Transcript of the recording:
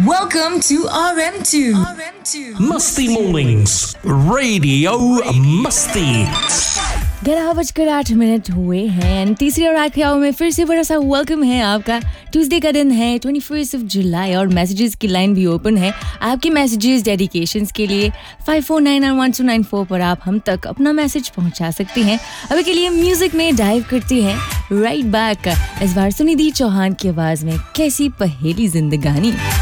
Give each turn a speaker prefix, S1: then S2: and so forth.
S1: Welcome to RM2.
S2: Musty Mornings, Radio Musty.
S3: 11:08 हुए हैं। तीसरी और आखिरी आवर में फिर से बड़ा सा वेलकम है आपका। ट्यूसडे का दिन है 21 जुलाई और मैसेजेस की लाइन भी ओपन है। आपके मैसेजेस डेडिकेशंस के लिए 54991294 पर आप हम तक अपना मैसेज पहुंचा सकते हैं। अभी के लिए म्यूजिक में डाइव करते हैं राइट बैक। इस बार सुनिधि चौहान की आवाज में कैसी पहेली जिंदगानी।